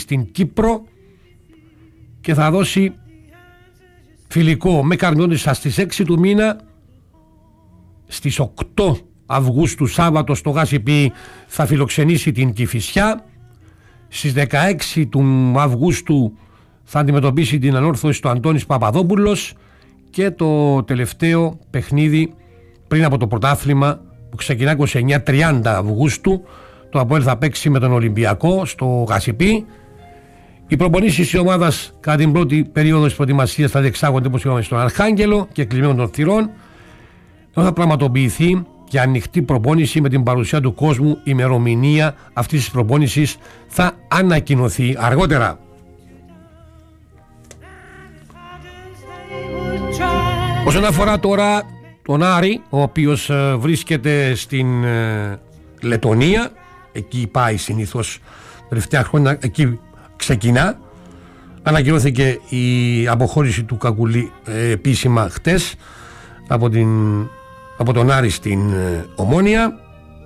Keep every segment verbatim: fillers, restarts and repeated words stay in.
στην Κύπρο και θα δώσει φιλικό με Καρμιώτισσα στις έξι του μήνα. Στις οκτώ Αυγούστου Σάββατο στο Γάσιπι θα φιλοξενήσει την Κηφισιά. Στις δεκαέξι του Αυγούστου θα αντιμετωπίσει την Ανόρθωση στο Αντώνης Παπαδόπουλος. Και το τελευταίο παιχνίδι πριν από το πρωτάθλημα που ξεκινά είκοσι εννέα τριάντα Αυγούστου, το ΑΠΟΕΛ θα παίξει με τον Ολυμπιακό στο Γασιπί. Οι προπονήσεις της ομάδας κατά την πρώτη περίοδο της προετοιμασίας θα διεξάγονται, όπως είπαμε, στον Αρχάγγελο και κλεισμένων των θυρών, ενώ θα πραγματοποιηθεί και ανοιχτή προπόνηση με την παρουσία του κόσμου. Η ημερομηνία αυτής της προπόνησης θα ανακοινωθεί αργότερα. Όσον αφορά τώρα τον Άρη, ο οποίος ε, βρίσκεται στην ε, Λετονία, εκεί πάει συνήθως τελευταία χρόνια, εκεί ξεκινά. Ανακοινώθηκε η αποχώρηση του Κακουλή ε, επίσημα χτες από, την, από τον Άρη στην ε, Ομόνια.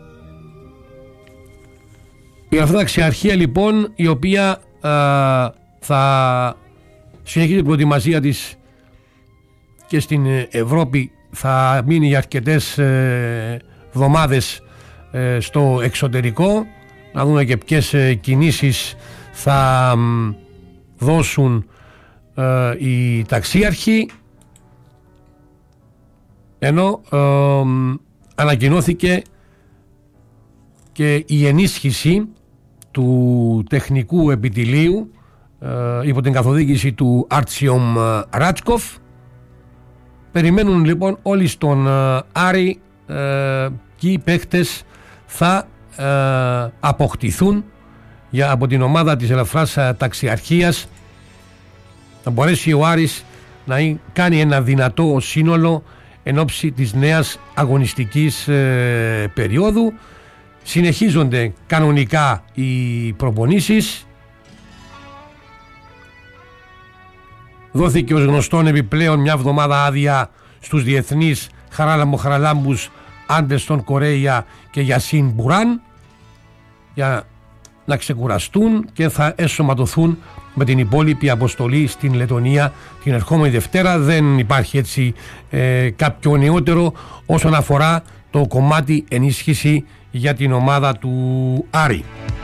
Η Γραφταξιαρχία λοιπόν, η οποία ε, θα συνεχίσει την προετοιμασία της και στην Ευρώπη, θα μείνει για αρκετές ε, εβδομάδες ε, στο εξωτερικό, να δούμε και ποιες ε, κινήσεις θα μ, δώσουν ε, οι ταξίαρχοι, ενώ ε, μ, ανακοινώθηκε και η ενίσχυση του τεχνικού επιτελείου ε, υπό την καθοδήγηση του Άρτσιομ Ράτσκοφ. Περιμένουν λοιπόν όλοι στον uh, Άρη uh, και οι παίχτες θα uh, αποκτηθούν για, από την ομάδα της ελαφράς uh, ταξιαρχίας, να μπορέσει ο Άρης να κάνει ένα δυνατό σύνολο εν ώψη της νέας αγωνιστικής uh, περίοδου. Συνεχίζονται κανονικά οι προπονήσεις. Δόθηκε ως γνωστόν επιπλέον μια εβδομάδα άδεια στους διεθνείς Χαράλαμπο Χαραλάμπους, Άντερσον Κορέια και Γιασίν Μπουράν για να ξεκουραστούν και θα εσωματωθούν με την υπόλοιπη αποστολή στην Λετονία την ερχόμενη Δευτέρα. Δεν υπάρχει έτσι ε, κάποιο νεότερο όσον αφορά το κομμάτι ενίσχυση για την ομάδα του Άρη.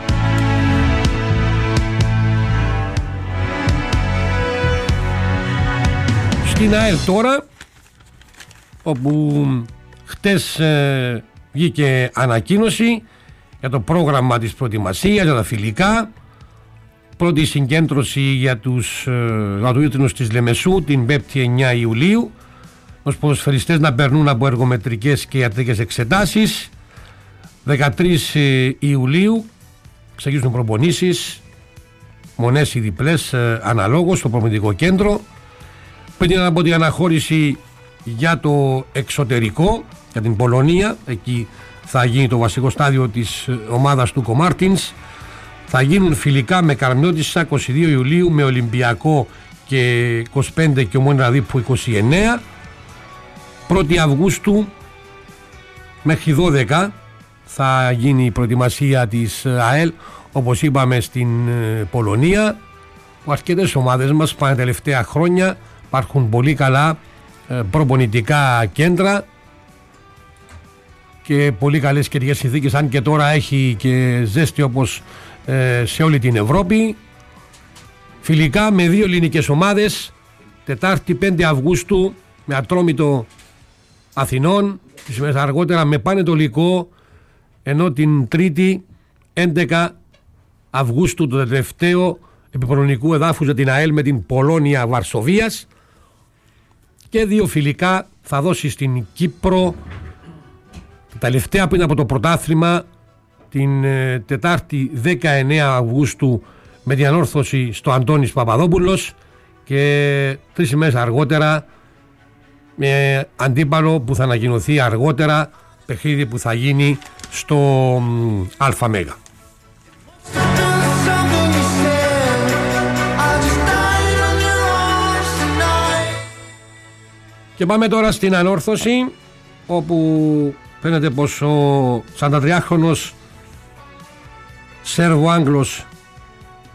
Στην ΑΕΛ τώρα, όπου χτες ε, βγήκε ανακοίνωση για το πρόγραμμα της προετοιμασίας, για τα φιλικά. Πρώτη συγκέντρωση για τους γατουίτρινους της Λεμεσού την πέμπτη εννέα Ιουλίου, ως ποδοσφαιριστές να περνούν από εργομετρικές και ιατρικές εξετάσεις. δεκατρείς Ιουλίου ξεκινούν προπονήσεις, μονές ή διπλές ε, αναλόγως στο προπονητικό κέντρο. Πριν από την αναχώρηση για το εξωτερικό, για την Πολωνία, εκεί θα γίνει το βασικό στάδιο της ομάδας του Κομάρτινς. Θα γίνουν φιλικά με Καρμιώτισσα είκοσι δύο Ιουλίου, με Ολυμπιακό και είκοσι πέντε και Ομόνια Δίπου είκοσι εννέα. πρώτη Αυγούστου μέχρι δώδεκα θα γίνει η προετοιμασία της ΑΕΛ, όπως είπαμε, στην Πολωνία. Αρκετές ομάδες μας πάνε τελευταία χρόνια. Υπάρχουν πολύ καλά ε, προπονητικά κέντρα και πολύ καλές καιρικές συνθήκες, αν και τώρα έχει και ζέστη όπως ε, σε όλη την Ευρώπη. Φιλικά με δύο ελληνικές ομάδες, Τετάρτη πέντε Αυγούστου με Ατρόμητο Αθηνών, τις μέρες αργότερα με Πανετολικό, ενώ την Τρίτη έντεκα Αυγούστου το τελευταίο επιπρονικού εδάφους για την ΑΕΛ με την Πολώνια Βαρσοβίας. Και δύο φιλικά θα δώσει στην Κύπρο, τα τελευταία πριν από το πρωτάθλημα, την ε, Τετάρτη δεκαεννέα Αυγούστου με την Ανόρθωση στο Αντώνης Παπαδόπουλος, και τρεις ημέρες αργότερα με αντίπαλο που θα ανακοινωθεί αργότερα, παιχνίδι που θα γίνει στο Αλφα Μέγα. Και πάμε τώρα στην Ανόρθωση, όπου φαίνεται πως ο σαραντατριάχρονος Σέρβο-Άγγλος